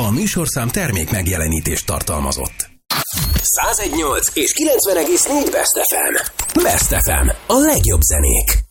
A műsorszám termék megjelenítést tartalmazott. 101.8 és 90,4 Best FM. Best FM. A legjobb zenék.